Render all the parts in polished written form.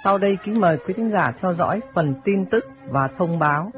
Sau đây kính mời quý thính giả theo dõi phần tin tức và thông báo.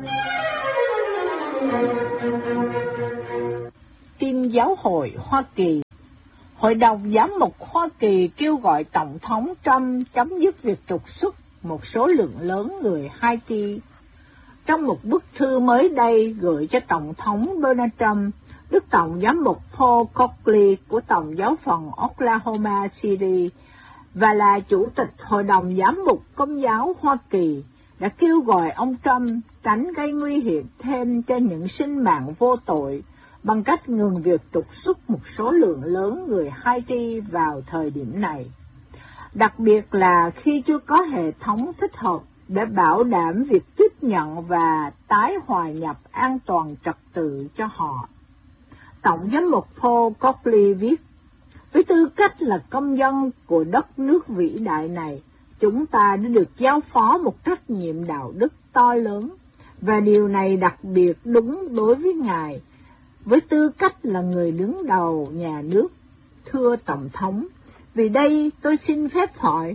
Tin giáo hội Hoa Kỳ. Hội đồng Giám mục Hoa Kỳ kêu gọi Tổng thống Trump chấm dứt việc trục xuất một số lượng lớn người Haiti. Trong một bức thư mới đây gửi cho Tổng thống Donald Trump, Đức Tổng Giám mục Paul Coakley của Tổng giáo phận Oklahoma City và là Chủ tịch Hội đồng Giám mục Công giáo Hoa Kỳ đã kêu gọi ông Trump tránh gây nguy hiểm thêm cho những sinh mạng vô tội bằng cách ngừng việc trục xuất một số lượng lớn người Haiti vào thời điểm này, đặc biệt là khi chưa có hệ thống thích hợp để bảo đảm việc tiếp nhận và tái hòa nhập an toàn trật tự cho họ. Tổng giám mục Paul Coakley viết, với tư cách là công dân của đất nước vĩ đại này, chúng ta đã được giao phó một trách nhiệm đạo đức to lớn, và điều này đặc biệt đúng đối với Ngài. Với tư cách là người đứng đầu nhà nước, thưa Tổng thống, vì đây tôi xin phép hỏi,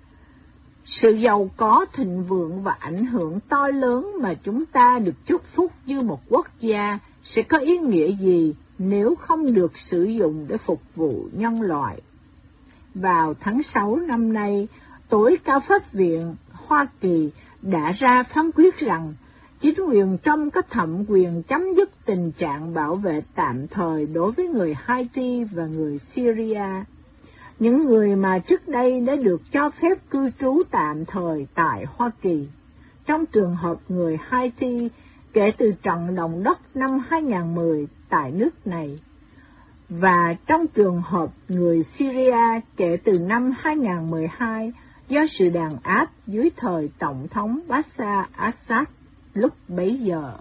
sự giàu có thịnh vượng và ảnh hưởng to lớn mà chúng ta được chúc phúc như một quốc gia sẽ có ý nghĩa gì nếu không được sử dụng để phục vụ nhân loại? Vào tháng 6 năm nay, Tối cao pháp viện Hoa Kỳ đã ra phán quyết rằng chính quyền Trump có thẩm quyền chấm dứt tình trạng bảo vệ tạm thời đối với người Haiti và người Syria, những người mà trước đây đã được cho phép cư trú tạm thời tại Hoa Kỳ. Trong trường hợp người Haiti kể từ trận động đất năm 2010 tại nước này, và trong trường hợp người Syria kể từ năm 2012 do sự đàn áp dưới thời Tổng thống Bashar Assad lúc bấy giờ.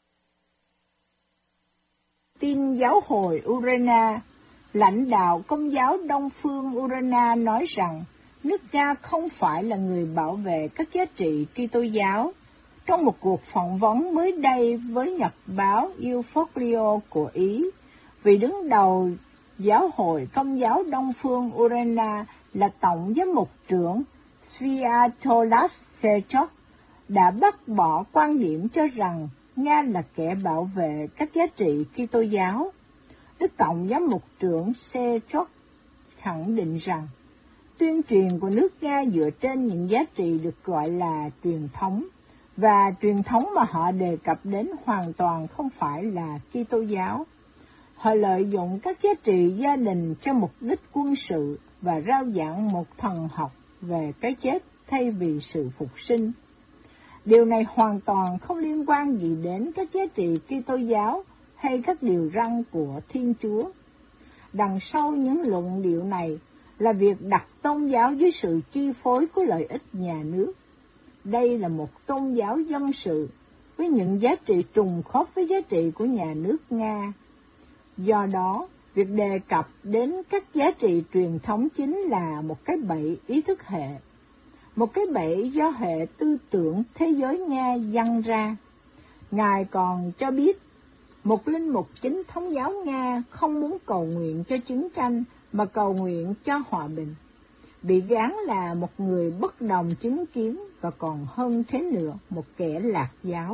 Tin giáo hội Ukraine. Lãnh đạo Công giáo Đông phương Ukraine nói rằng nước Nga không phải là người bảo vệ các giá trị Kitô giáo. Trong một cuộc phỏng vấn mới đây với nhật báo Eufolio của Ý, vị đứng đầu giáo hội Công giáo Đông phương Ukraine là Tổng giám mục trưởng Sviatoslav Sechok đã bác bỏ quan điểm cho rằng Nga là kẻ bảo vệ các giá trị Kitô giáo. Đức Tổng giám mục trưởng Sechok khẳng định rằng tuyên truyền của nước Nga dựa trên những giá trị được gọi là truyền thống, và truyền thống mà họ đề cập đến hoàn toàn không phải là Kitô giáo. Họ lợi dụng các giá trị gia đình cho mục đích quân sự và rao giảng một thần học về cái chết thay vì sự phục sinh. Điều này hoàn toàn không liên quan gì đến các giá trị Kitô giáo hay các điều răn của Thiên Chúa. Đằng sau những luận điệu này là việc đặt tôn giáo dưới sự chi phối của lợi ích nhà nước. Đây là một tôn giáo dân sự với những giá trị trùng khớp với giá trị của nhà nước Nga. Do đó, việc đề cập đến các giá trị truyền thống chính là một cái bẫy ý thức hệ, một cái bẫy do hệ tư tưởng thế giới Nga giăng ra. Ngài còn cho biết, một linh mục chính thống giáo Nga không muốn cầu nguyện cho chiến tranh mà cầu nguyện cho hòa bình, bị gán là một người bất đồng chứng kiến và còn hơn thế nữa, một kẻ lạc giáo.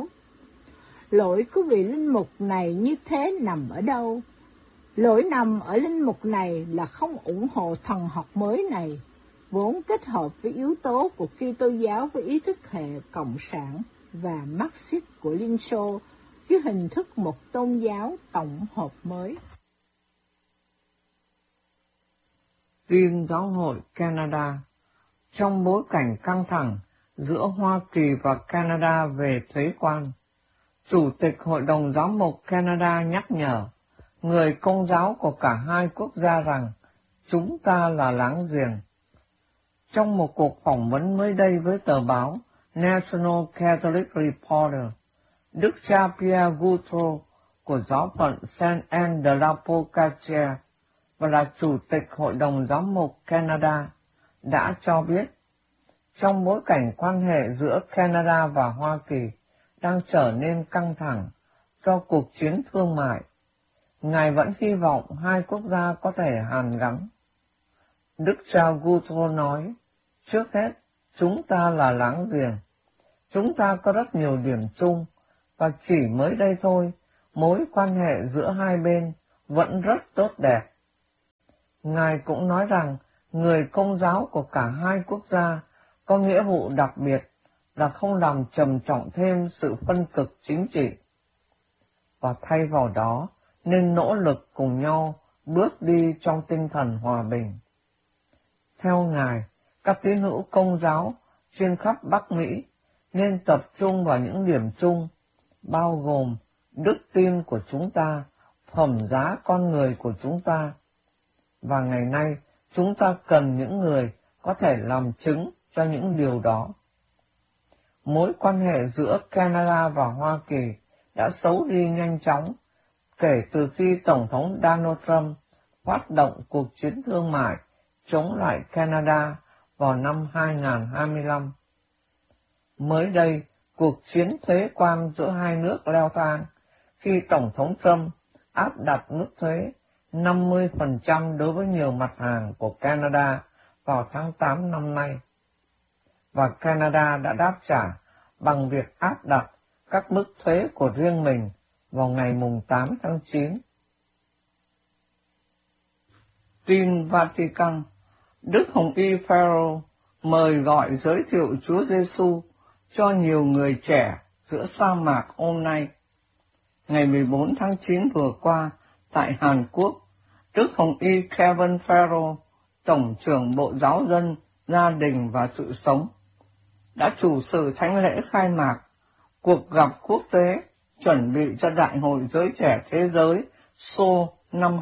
Lỗi của vị linh mục này như thế nằm ở đâu? Lỗi nằm ở linh mục này là không ủng hộ thần học mới này, vốn kết hợp với yếu tố của Kitô giáo với ý thức hệ cộng sản và Marxist của Liên Xô, dưới hình thức một tôn giáo tổng hợp mới. Tin giáo hội Canada. Trong bối cảnh căng thẳng giữa Hoa Kỳ và Canada về thuế quan, Chủ tịch Hội đồng Giám mục Canada nhắc nhở người Công giáo của cả hai quốc gia rằng chúng ta là láng giềng. Trong một cuộc phỏng vấn mới đây với tờ báo National Catholic Reporter, Đức cha Pierre Gautreau của giáo phận Saint-Anne de la Pocatière và là Chủ tịch Hội đồng Giám mục Canada đã cho biết, trong bối cảnh quan hệ giữa Canada và Hoa Kỳ đang trở nên căng thẳng do cuộc chiến thương mại, Ngài vẫn hy vọng hai quốc gia có thể hàn gắn. Đức cha Gautreau nói, trước hết, chúng ta là láng giềng. Chúng ta có rất nhiều điểm chung, và chỉ mới đây thôi, mối quan hệ giữa hai bên vẫn rất tốt đẹp. Ngài cũng nói rằng người Công giáo của cả hai quốc gia có nghĩa vụ đặc biệt là không làm trầm trọng thêm sự phân cực chính trị, và thay vào đó nên nỗ lực cùng nhau bước đi trong tinh thần hòa bình. Theo Ngài, các tín hữu Công giáo trên khắp Bắc Mỹ nên tập trung vào những điểm chung, bao gồm đức tin của chúng ta, phẩm giá con người của chúng ta, và ngày nay chúng ta cần những người có thể làm chứng cho những điều đó. Mối quan hệ giữa Canada và Hoa Kỳ đã xấu đi nhanh chóng kể từ khi Tổng thống Donald Trump phát động cuộc chiến thương mại chống lại Canada vào năm 2025. Mới đây, cuộc chiến thuế quan giữa hai nước leo thang khi Tổng thống Trump áp đặt mức thuế 50% đối với nhiều mặt hàng của Canada vào tháng 8 năm nay, và Canada đã đáp trả bằng việc áp đặt các mức thuế của riêng mình vào ngày 8 tháng 9. Tin Vatican, Đức Hồng Y Pharaoh mời gọi giới thiệu Chúa Giêsu cho nhiều người trẻ giữa sa mạc hôm nay. Ngày 14 tháng 9 vừa qua, tại Hàn Quốc, Đức Hồng Y Kevin Pharaoh, Tổng trưởng Bộ Giáo dân, Gia đình và Sự sống, đã chủ sự thánh lễ khai mạc cuộc gặp quốc tế chuẩn bị cho Đại hội Giới Trẻ Thế giới Seoul năm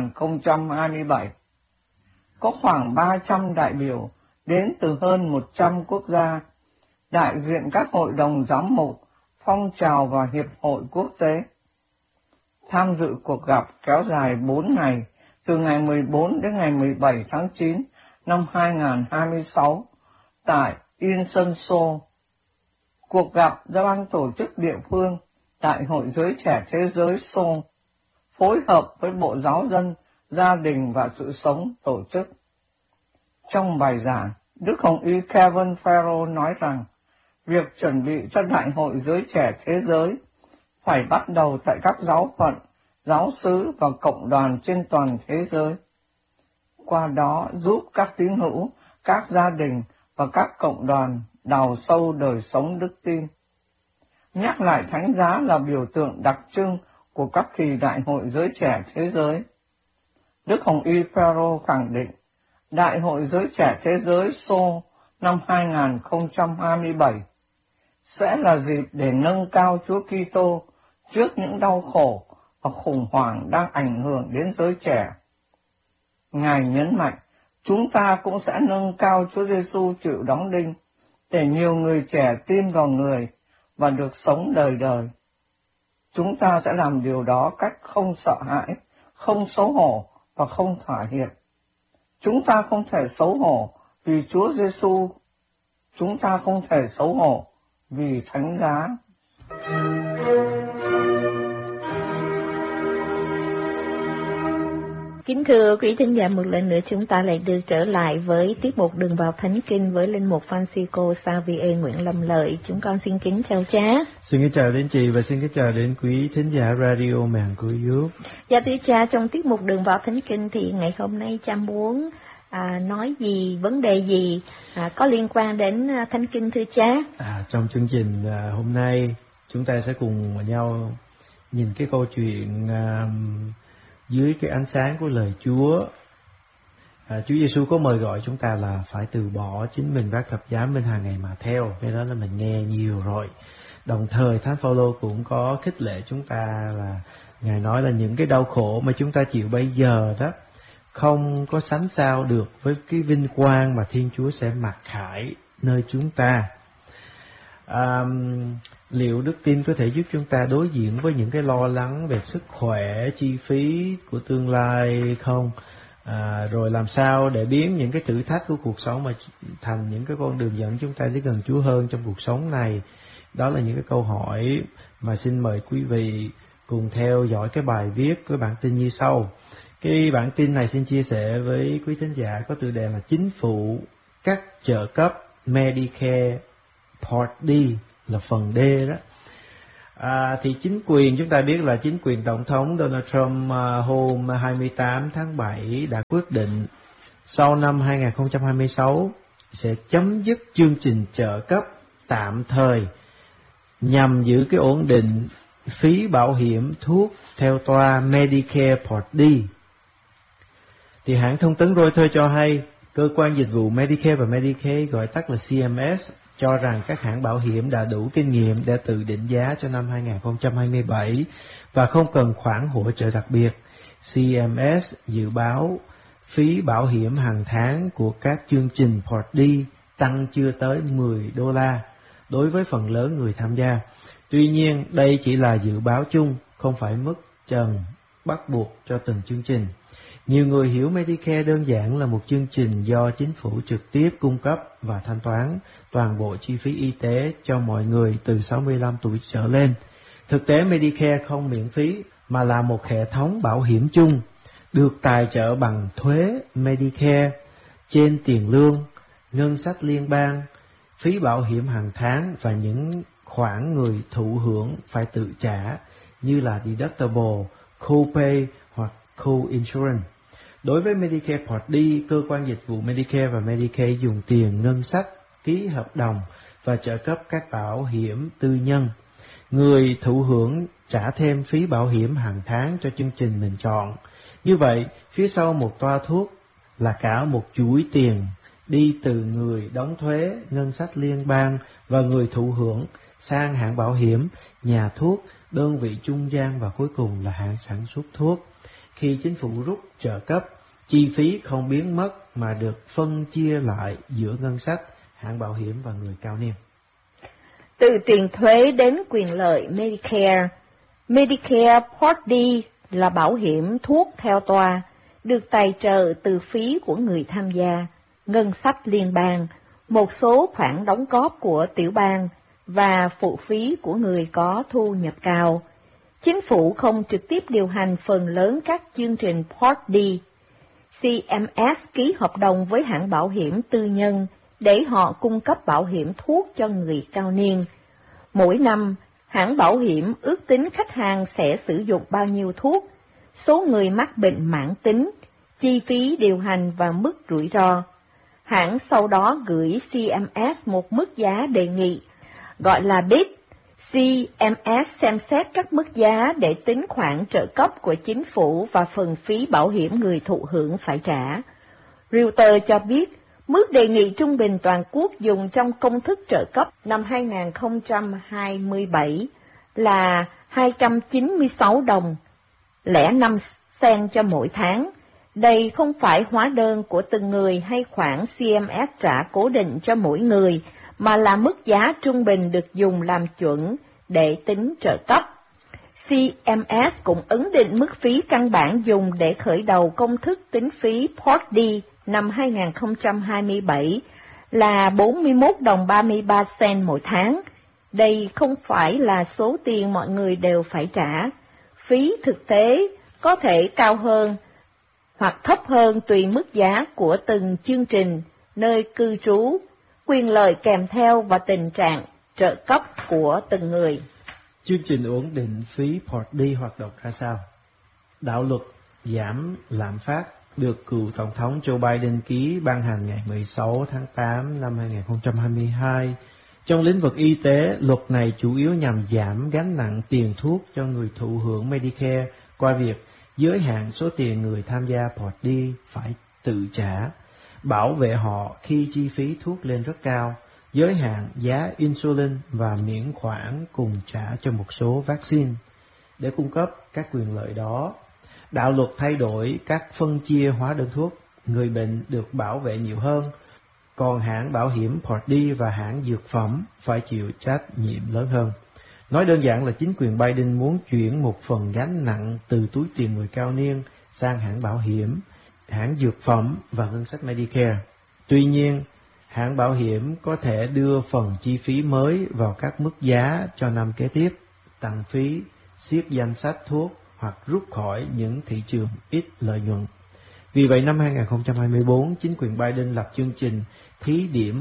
2027. Có khoảng 300 đại biểu đến từ hơn 100 quốc gia, đại diện các hội đồng giám mục, phong trào và hiệp hội quốc tế. Tham dự cuộc gặp kéo dài 4 ngày, từ ngày 14 đến ngày 17 tháng 9 năm 2026, tại Incheon Seoul. Cuộc gặp do ban tổ chức địa phương Đại hội Giới Trẻ Thế giới Seoul phối hợp với Bộ Giáo dân, Gia đình và Sự sống tổ chức. Trong bài giảng, Đức Hồng Y Kevin Pharaoh nói rằng việc chuẩn bị cho Đại hội Giới Trẻ Thế giới phải bắt đầu tại các giáo phận, giáo xứ và cộng đoàn trên toàn thế giới. Qua đó giúp các tín hữu, các gia đình và các cộng đoàn đào sâu đời sống đức tin. Nhắc lại thánh giá là biểu tượng đặc trưng của các kỳ Đại hội Giới Trẻ Thế giới. Đức Hồng Y Pharaoh khẳng định, Đại hội Giới Trẻ Thế giới Seoul năm 2027 sẽ là dịp để nâng cao Chúa Kitô trước những đau khổ và khủng hoảng đang ảnh hưởng đến giới trẻ. Ngài nhấn mạnh, chúng ta cũng sẽ nâng cao Chúa Giêsu chịu đóng đinh để nhiều người trẻ tin vào Người và được sống đời đời. Chúng ta sẽ làm điều đó cách không sợ hãi, không xấu hổ và không thỏa hiệp. Chúng ta không thể xấu hổ vì Chúa Giêsu. Chúng ta không thể xấu hổ vì thánh giá. Kính thưa quý thính giả, một lần nữa chúng ta lại được trở lại với tiết mục Đường vào Thánh Kinh với Linh mục Francisco Xavier Nguyễn Lâm Lợi. Chúng con xin kính chào cha. Xin kính chào đến chị và xin kính chào đến quý thính giả radio màn của YouTube. Dạ thưa cha, trong tiết mục Đường vào Thánh Kinh thì ngày hôm nay cha muốn nói gì, vấn đề gì có liên quan đến Thánh Kinh thưa cha? Trong chương trình hôm nay chúng ta sẽ cùng nhau nhìn cái câu chuyện dưới cái ánh sáng của lời Chúa. Chúa Giêsu có mời gọi chúng ta là phải từ bỏ chính mình vác thập giá mình hàng ngày mà theo. Cái đó là mình nghe nhiều rồi. Đồng thời Thánh Phaolô cũng có khích lệ chúng ta là Ngài nói là những cái đau khổ mà chúng ta chịu bây giờ đó không có sánh sao được với cái vinh quang mà Thiên Chúa sẽ mặc khải nơi chúng ta. Liệu đức tin có thể giúp chúng ta đối diện với những cái lo lắng về sức khỏe, chi phí của tương lai không? Rồi làm sao để biến những cái thử thách của cuộc sống mà thành những cái con đường dẫn chúng ta đến gần Chúa hơn trong cuộc sống này? Đó là những cái câu hỏi mà xin mời quý vị cùng theo dõi cái bài viết của bản tin như sau. Cái bản tin này xin chia sẻ với quý thính giả có tựa đề là Chính phủ cắt trợ cấp Medicare Part D là phần D đó. Thì chính quyền, chúng ta biết là chính quyền Tổng thống Donald Trump hôm 28 tháng 7 đã quyết định sau năm 2026 sẽ chấm dứt chương trình trợ cấp tạm thời nhằm giữ cái ổn định phí bảo hiểm thuốc theo toa Medicare Part D. Thì hãng thông tấn Reuters cho hay cơ quan dịch vụ Medicare và Medicaid, gọi tắt là CMS, cho rằng các hãng bảo hiểm đã đủ kinh nghiệm để tự định giá cho năm 2027 và không cần khoản hỗ trợ đặc biệt. CMS dự báo phí bảo hiểm hàng tháng của các chương trình Part D tăng chưa tới $10 đối với phần lớn người tham gia. Tuy nhiên, đây chỉ là dự báo chung, không phải mức trần bắt buộc cho từng chương trình. Nhiều người hiểu Medicare đơn giản là một chương trình do chính phủ trực tiếp cung cấp và thanh toán toàn bộ chi phí y tế cho mọi người từ 65 tuổi trở lên. Thực tế, Medicare không miễn phí mà là một hệ thống bảo hiểm chung, được tài trợ bằng thuế Medicare trên tiền lương, ngân sách liên bang, phí bảo hiểm hàng tháng và những khoản người thụ hưởng phải tự trả như là deductible, copay hoặc co-insurance. Đối với Medicare Part D, cơ quan dịch vụ Medicare và Medicaid dùng tiền ngân sách, ký hợp đồng và trợ cấp các bảo hiểm tư nhân. Người thụ hưởng trả thêm phí bảo hiểm hàng tháng cho chương trình mình chọn. Như vậy, phía sau một toa thuốc là cả một chuỗi tiền đi từ người đóng thuế, ngân sách liên bang và người thụ hưởng sang hãng bảo hiểm, nhà thuốc, đơn vị trung gian và cuối cùng là hãng sản xuất thuốc. Khi chính phủ rút trợ cấp, chi phí không biến mất mà được phân chia lại giữa ngân sách, hãng bảo hiểm và người cao niên. Từ tiền thuế đến quyền lợi Medicare, Medicare Part D là bảo hiểm thuốc theo toa, được tài trợ từ phí của người tham gia, ngân sách liên bang, một số khoản đóng góp của tiểu bang và phụ phí của người có thu nhập cao. Chính phủ không trực tiếp điều hành phần lớn các chương trình Part D. CMS ký hợp đồng với hãng bảo hiểm tư nhân để họ cung cấp bảo hiểm thuốc cho người cao niên. Mỗi năm, hãng bảo hiểm ước tính khách hàng sẽ sử dụng bao nhiêu thuốc, số người mắc bệnh mãn tính, chi phí điều hành và mức rủi ro. Hãng sau đó gửi CMS một mức giá đề nghị, gọi là bid. CMS xem xét các mức giá để tính khoản trợ cấp của chính phủ và phần phí bảo hiểm người thụ hưởng phải trả. Reuters cho biết, mức đề nghị trung bình toàn quốc dùng trong công thức trợ cấp năm 2027 là $296,05 cho mỗi tháng. Đây không phải hóa đơn của từng người hay khoản CMS trả cố định cho mỗi người, mà là mức giá trung bình được dùng làm chuẩn để tính trợ cấp. CMS cũng ấn định mức phí căn bản dùng để khởi đầu công thức tính phí Part D năm 2027 là $41.33 mỗi tháng. Đây không phải là số tiền mọi người đều phải trả. Phí thực tế có thể cao hơn hoặc thấp hơn tùy mức giá của từng chương trình, nơi cư trú, quyền lợi kèm theo và tình trạng trợ cấp của từng người. Chương trình ổn định phí Part D hoạt động ra sao? Đạo luật giảm lạm phát được cựu Tổng thống Joe Biden ký ban hành ngày 16 tháng 8 năm 2022. Trong lĩnh vực y tế, luật này chủ yếu nhằm giảm gánh nặng tiền thuốc cho người thụ hưởng Medicare qua việc giới hạn số tiền người tham gia Part D phải tự trả, bảo vệ họ khi chi phí thuốc lên rất cao, giới hạn giá insulin và miễn khoản cùng trả cho một số vaccine. Để cung cấp các quyền lợi đó, đạo luật thay đổi các phân chia hóa đơn thuốc, người bệnh được bảo vệ nhiều hơn, còn hãng bảo hiểm Part D và hãng dược phẩm phải chịu trách nhiệm lớn hơn. Nói đơn giản là chính quyền Biden muốn chuyển một phần gánh nặng từ túi tiền người cao niên sang hãng bảo hiểm, hãng dược phẩm và ngân sách Medicare. Tuy nhiên, hãng bảo hiểm có thể đưa phần chi phí mới vào các mức giá cho năm kế tiếp, tăng phí, siết danh sách thuốc hoặc rút khỏi những thị trường ít lợi nhuận. Vì vậy, năm 2024, chính quyền Biden lập chương trình thí điểm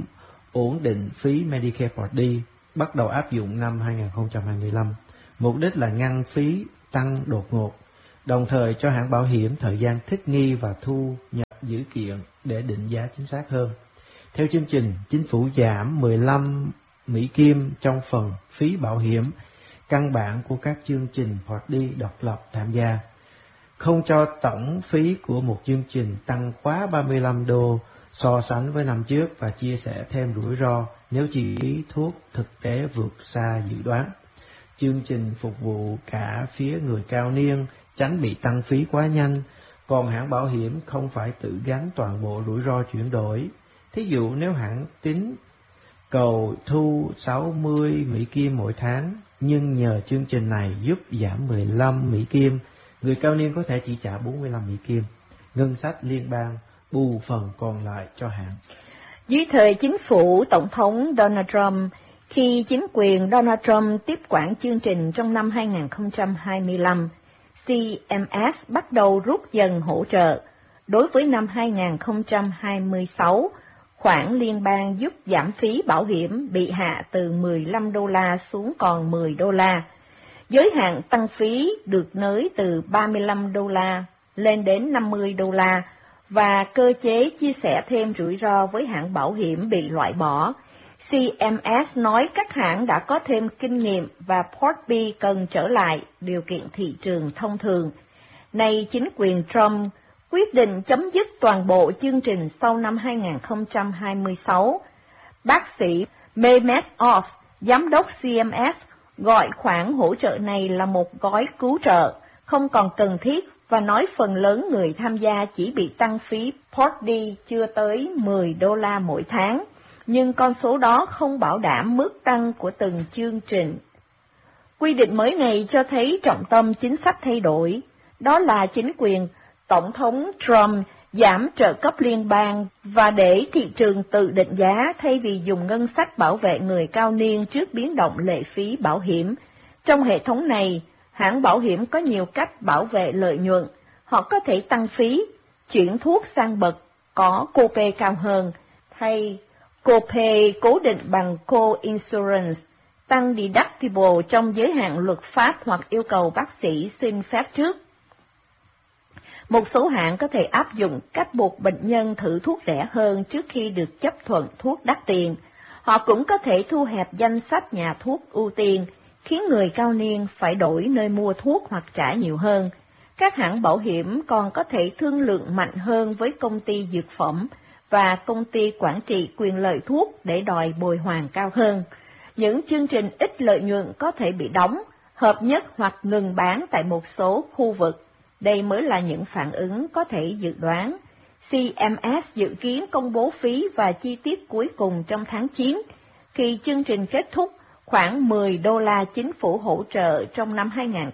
ổn định phí Medicare Part D bắt đầu áp dụng năm 2025. Mục đích là ngăn phí tăng đột ngột, đồng thời cho hãng bảo hiểm thời gian thích nghi và thu nhập dữ kiện để định giá chính xác hơn. Theo chương trình, chính phủ giảm 15 Mỹ Kim trong phần phí bảo hiểm căn bản của các chương trình Part D độc lập tham gia, không cho tổng phí của một chương trình tăng quá $35 so sánh với năm trước và chia sẻ thêm rủi ro nếu chi phí thuốc thực tế vượt xa dự đoán. Chương trình phục vụ cả phía người cao niên, tránh bị tăng phí quá nhanh, còn hãng bảo hiểm không phải tự gánh toàn bộ rủi ro chuyển đổi. Thí dụ nếu hãng tính cầu thu 60 Mỹ Kim mỗi tháng, nhưng nhờ chương trình này giúp giảm 15 Mỹ Kim, người cao niên có thể chỉ trả 45 Mỹ Kim. Ngân sách liên bang bù phần còn lại cho hãng. Dưới thời chính phủ Tổng thống Donald Trump, khi chính quyền Donald Trump tiếp quản chương trình trong năm 2025, CMS bắt đầu rút dần hỗ trợ. Đối với năm 2026, khoản liên bang giúp giảm phí bảo hiểm bị hạ từ $15 xuống còn $10. Giới hạn tăng phí được nới từ $35 lên đến $50 và cơ chế chia sẻ thêm rủi ro với hãng bảo hiểm bị loại bỏ. CMS nói các hãng đã có thêm kinh nghiệm và Part B cần trở lại điều kiện thị trường thông thường. Nay chính quyền Trump quyết định chấm dứt toàn bộ chương trình sau năm 2026. Bác sĩ Mehmet Oz, giám đốc CMS, gọi khoản hỗ trợ này là một gói cứu trợ, không còn cần thiết và nói phần lớn người tham gia chỉ bị tăng phí Part D chưa tới $10 mỗi tháng, nhưng con số đó không bảo đảm mức tăng của từng chương trình. Quy định mới này cho thấy trọng tâm chính sách thay đổi, đó là chính quyền Tổng thống Trump giảm trợ cấp liên bang và để thị trường tự định giá thay vì dùng ngân sách bảo vệ người cao niên trước biến động lệ phí bảo hiểm. Trong hệ thống này, hãng bảo hiểm có nhiều cách bảo vệ lợi nhuận. Họ có thể tăng phí, chuyển thuốc sang bậc có copay cao hơn, hay copay cố định bằng co-insurance, tăng deductible trong giới hạn luật pháp hoặc yêu cầu bác sĩ xin phép trước. Một số hãng có thể áp dụng cách buộc bệnh nhân thử thuốc rẻ hơn trước khi được chấp thuận thuốc đắt tiền. Họ cũng có thể thu hẹp danh sách nhà thuốc ưu tiên, khiến người cao niên phải đổi nơi mua thuốc hoặc trả nhiều hơn. Các hãng bảo hiểm còn có thể thương lượng mạnh hơn với công ty dược phẩm và công ty quản trị quyền lợi thuốc để đòi bồi hoàn cao hơn. Những chương trình ít lợi nhuận có thể bị đóng, hợp nhất hoặc ngừng bán tại một số khu vực. Đây mới là những phản ứng có thể dự đoán. CMS dự kiến công bố phí và chi tiết cuối cùng trong tháng 9. Khi chương trình kết thúc, khoảng $10 chính phủ hỗ trợ trong năm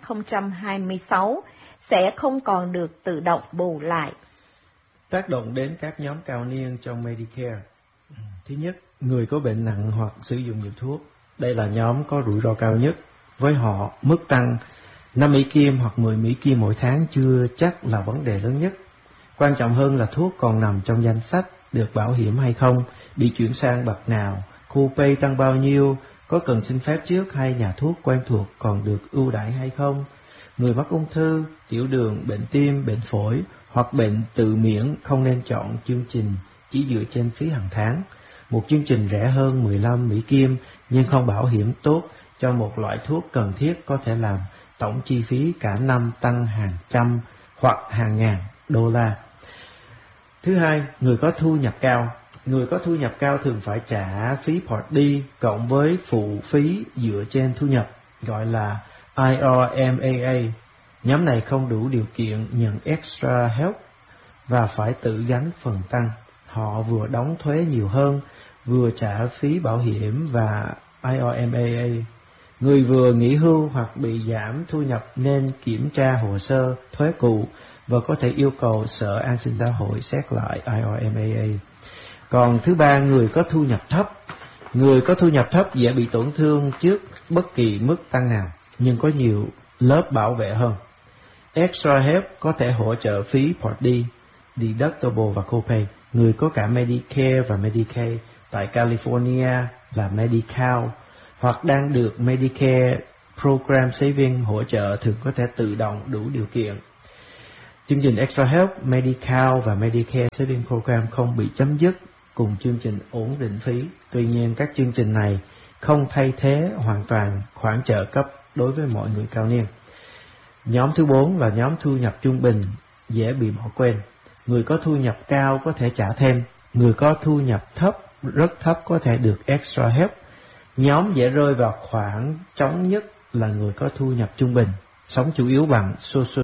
2026 sẽ không còn được tự động bù lại. Tác động đến các nhóm cao niên trong Medicare. Thứ nhất, người có bệnh nặng hoặc sử dụng nhiều thuốc. Đây là nhóm có rủi ro cao nhất. Với họ, mức tăng 5 Mỹ Kim hoặc 10 Mỹ Kim mỗi tháng chưa chắc là vấn đề lớn nhất. Quan trọng hơn là thuốc còn nằm trong danh sách được bảo hiểm hay không, bị chuyển sang bậc nào, copay tăng bao nhiêu, có cần xin phép trước hay nhà thuốc quen thuộc còn được ưu đãi hay không. Người mắc ung thư, tiểu đường, bệnh tim, bệnh phổi hoặc bệnh tự miễn không nên chọn chương trình chỉ dựa trên phí hàng tháng. Một chương trình rẻ hơn 15 Mỹ Kim nhưng không bảo hiểm tốt cho một loại thuốc cần thiết có thể làm tổng chi phí cả năm tăng hàng trăm hoặc hàng ngàn đô la. Thứ hai, người có thu nhập cao. Người có thu nhập cao thường phải trả phí Part D cộng với phụ phí dựa trên thu nhập, gọi là IRMAA. Nhóm này không đủ điều kiện nhận Extra Help và phải tự gánh phần tăng. Họ vừa đóng thuế nhiều hơn, vừa trả phí bảo hiểm và IRMAA. Người vừa nghỉ hưu hoặc bị giảm thu nhập nên kiểm tra hồ sơ thuế cũ và có thể yêu cầu Sở An sinh xã hội xét lại IRMAA. Còn thứ ba, người có thu nhập thấp. Người có thu nhập thấp dễ bị tổn thương trước bất kỳ mức tăng nào, nhưng có nhiều lớp bảo vệ hơn. Extra Help có thể hỗ trợ phí Part D, deductible và copay. Người có cả Medicare và Medicaid tại California là Medi-Cal hoặc đang được Medicare Program Saving hỗ trợ thường có thể tự động đủ điều kiện. Chương trình Extra Help, Medi-Cal và Medicare Saving Program không bị chấm dứt cùng chương trình ổn định phí. Tuy nhiên, các chương trình này không thay thế hoàn toàn khoản trợ cấp đối với mọi người cao niên. Nhóm thứ 4 là nhóm thu nhập trung bình, dễ bị bỏ quên. Người có thu nhập cao có thể trả thêm, người có thu nhập thấp, rất thấp có thể được Extra Help. Nhóm dễ rơi vào khoảng trống nhất là người có thu nhập trung bình, sống chủ yếu bằng Social